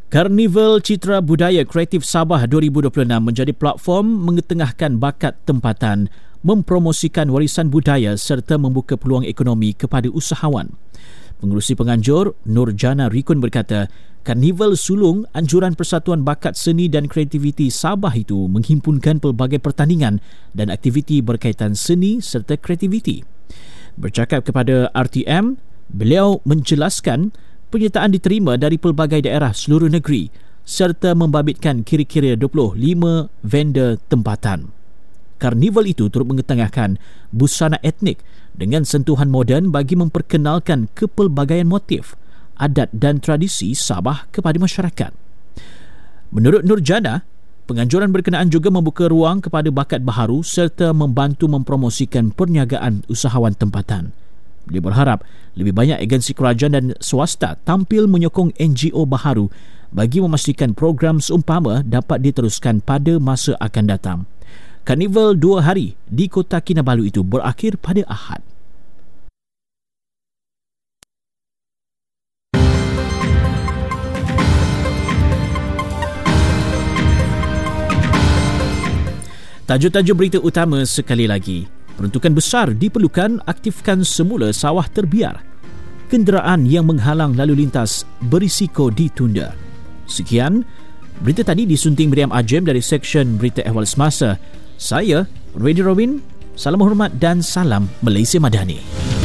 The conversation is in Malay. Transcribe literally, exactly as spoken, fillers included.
Karnival Citra Budaya Kreatif Sabah dua ribu dua puluh enam menjadi platform mengetengahkan bakat tempatan, mempromosikan warisan budaya serta membuka peluang ekonomi kepada usahawan. Pengerusi penganjur Nurjana Rikun berkata, Karnival sulung anjuran Persatuan Bakat Seni dan Kreativiti Sabah itu menghimpunkan pelbagai pertandingan dan aktiviti berkaitan seni serta kreativiti. Bercakap kepada R T M, beliau menjelaskan penyertaan diterima dari pelbagai daerah seluruh negeri serta membabitkan kira-kira dua puluh lima vendor tempatan. Karnival itu turut mengetengahkan busana etnik dengan sentuhan moden bagi memperkenalkan kepelbagaian motif, adat dan tradisi Sabah kepada masyarakat. Menurut Nurjana, penganjuran berkenaan juga membuka ruang kepada bakat baharu serta membantu mempromosikan perniagaan usahawan tempatan. Dia berharap lebih banyak agensi kerajaan dan swasta tampil menyokong N G O baharu bagi memastikan program seumpama dapat diteruskan pada masa akan datang. Karnival dua hari di Kota Kinabalu itu berakhir pada Ahad. Tajuk-tajuk berita utama sekali lagi. Peruntukan besar diperlukan aktifkan semula sawah terbiar. Kenderaan yang menghalang lalu lintas berisiko ditunda. Sekian, berita tadi disunting Miriam Ajem dari Seksyen Berita Ehwal Semasa. Saya, Radhi Robin, salam hormat dan salam Malaysia Madani.